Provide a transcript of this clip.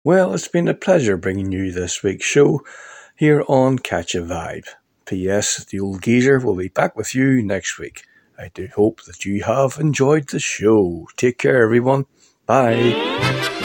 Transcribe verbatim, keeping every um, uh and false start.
Well, it's been a pleasure bringing you this week's show here on Catch a Vibe. P S. The old geezer will be back with you next week. I do hope that you have enjoyed the show. Take care, everyone. Bye.